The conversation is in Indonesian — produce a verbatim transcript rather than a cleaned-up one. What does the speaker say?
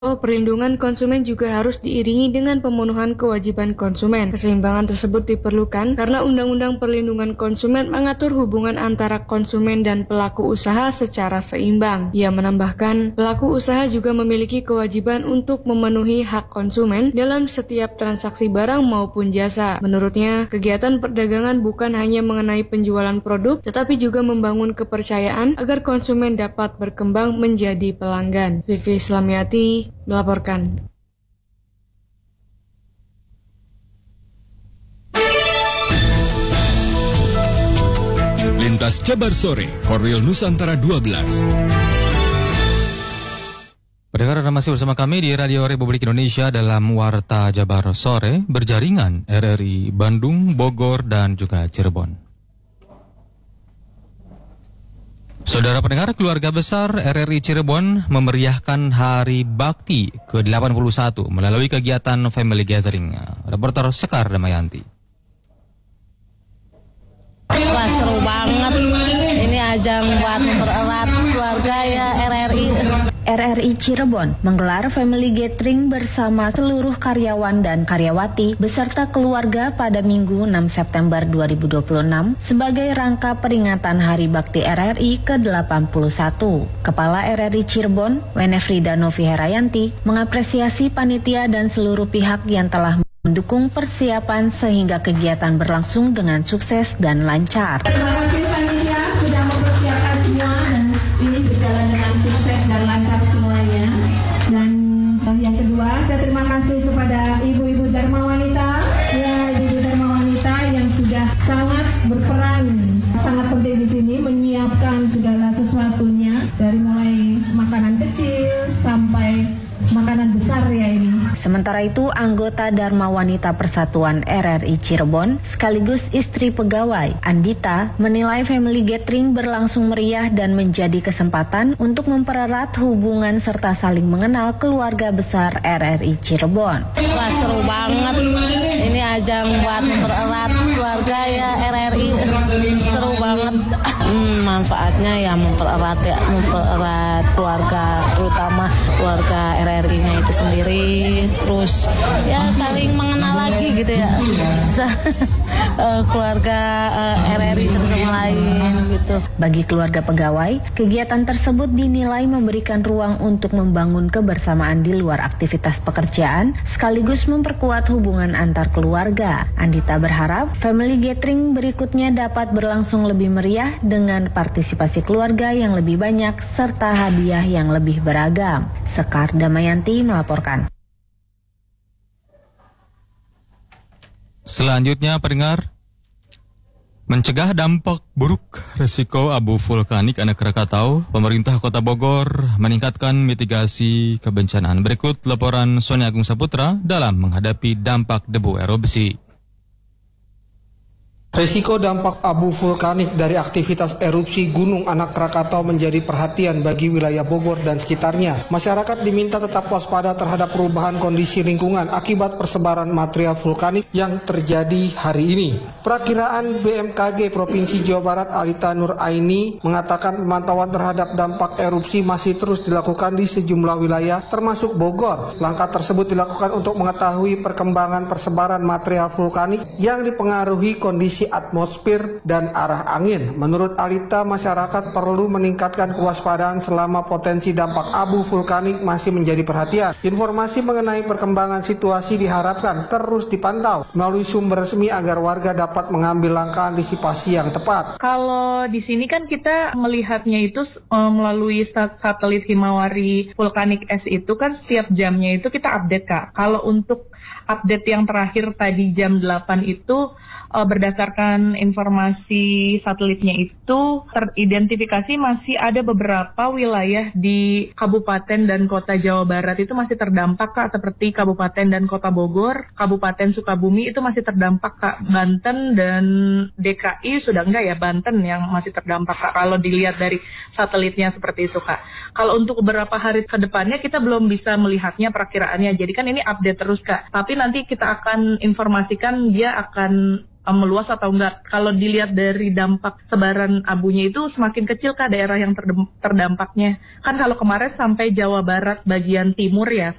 Oh, perlindungan konsumen juga harus diiringi dengan pemenuhan kewajiban konsumen. Keseimbangan tersebut diperlukan karena Undang-Undang Perlindungan Konsumen mengatur hubungan antara konsumen dan pelaku usaha secara seimbang. Ia menambahkan, pelaku usaha juga memiliki kewajiban untuk memenuhi hak konsumen dalam setiap transaksi barang maupun jasa. Menurutnya, kegiatan perdagangan bukan hanya mengenai penjualan produk, tetapi juga membangun kepercayaan agar konsumen dapat berkembang menjadi pelanggan. Vivi Islamiati melaporkan. Lintas Jabar Sore, Korwil Nusantara dua belas. Pendengar, Anda masih bersama kami di Radio Republik Indonesia dalam Warta Jabar Sore, berjaringan R R I Bandung, Bogor, dan juga Cirebon. Saudara pendengar, keluarga besar R R I Cirebon memeriahkan Hari Bakti ke delapan puluh satu melalui kegiatan Family Gathering. Reporter Sekar Damayanti. Wah, seru banget. Ini ajang buat mempererat keluarga ya R R I. R R I Cirebon menggelar Family Gathering bersama seluruh karyawan dan karyawati beserta keluarga pada Minggu enam September dua ribu dua puluh enam sebagai rangka peringatan Hari Bakti R R I ke delapan puluh satu. Kepala R R I Cirebon, Wenefrida Novi Herayanti, mengapresiasi panitia dan seluruh pihak yang telah mendukung persiapan sehingga kegiatan berlangsung dengan sukses dan lancar. Terima kasih panitia sudah mempersiapkan semua dan ini berjalan dengan sukses dan lancar semuanya. Dan yang kedua, saya terima kasih kepada ibu-ibu Dharma Wanita, ya ibu-ibu Dharma Wanita yang sudah sangat berperan, sangat penting di sini menyiapkan segala sesuatunya dari mulai makanan kecil sampai makanan besar ya ini. Sementara itu, anggota Dharma Wanita Persatuan R R I Cirebon sekaligus istri pegawai, Andita, menilai Family Gathering berlangsung meriah dan menjadi kesempatan untuk mempererat hubungan serta saling mengenal keluarga besar R R I Cirebon. Wah, seru banget. Ini ajang buat mempererat keluarga ya R R I. Seru banget. Hmm, manfaatnya ya mempererat ya, mempererat keluarga, terutama keluarga R R I-nya itu sendiri. Terus ya saling mengenal lagi gitu ya. Keluarga uh, R R I satu sama lain gitu. Bagi keluarga pegawai, kegiatan tersebut dinilai memberikan ruang untuk membangun kebersamaan di luar aktivitas pekerjaan sekaligus memperkuat hubungan antar keluarga. Andita berharap Family Gathering berikutnya dapat berlangsung lebih meriah dengan partisipasi keluarga yang lebih banyak serta hadiah yang lebih beragam. Sekar Damayanti melaporkan. Selanjutnya, pendengar, mencegah dampak buruk risiko abu vulkanik anak Krakatau, pemerintah Kota Bogor meningkatkan mitigasi kebencanaan. Berikut laporan Sony Agung Saputra dalam menghadapi dampak debu erupsi. Risiko dampak abu vulkanik dari aktivitas erupsi Gunung Anak Krakatau menjadi perhatian bagi wilayah Bogor dan sekitarnya. Masyarakat diminta tetap waspada terhadap perubahan kondisi lingkungan akibat persebaran material vulkanik yang terjadi hari ini. Perakiraan B M K G Provinsi Jawa Barat Alita Nur Aini mengatakan pemantauan terhadap dampak erupsi masih terus dilakukan di sejumlah wilayah termasuk Bogor. Langkah tersebut dilakukan untuk mengetahui perkembangan persebaran material vulkanik yang dipengaruhi kondisi atmosfer dan arah angin. Menurut Alita, masyarakat perlu meningkatkan kewaspadaan selama potensi dampak abu vulkanik masih menjadi perhatian. Informasi mengenai perkembangan situasi diharapkan terus dipantau melalui sumber resmi agar warga dapat mengambil langkah antisipasi yang tepat. Kalau di sini kan kita melihatnya itu um, melalui sat- satelit Himawari Vulkanik S itu kan setiap jamnya itu kita update, Kak. Kalau untuk update yang terakhir tadi jam delapan itu Uh, berdasarkan informasi satelitnya itu teridentifikasi masih ada beberapa wilayah di Kabupaten dan Kota Jawa Barat itu masih terdampak, Kak, seperti Kabupaten dan Kota Bogor, Kabupaten Sukabumi itu masih terdampak, Kak. Banten dan D K I sudah enggak ya, Banten yang masih terdampak, Kak, kalau dilihat dari satelitnya seperti itu, Kak. Kalau untuk beberapa hari ke depannya kita belum bisa melihatnya perakiraannya, jadi kan ini update terus, Kak. Tapi nanti kita akan informasikan dia akan uh, meluas atau enggak. Kalau dilihat dari dampak sebaran abunya itu semakin kecil Kak daerah yang terdem- terdampaknya. Kan kalau kemarin sampai Jawa Barat bagian timur ya,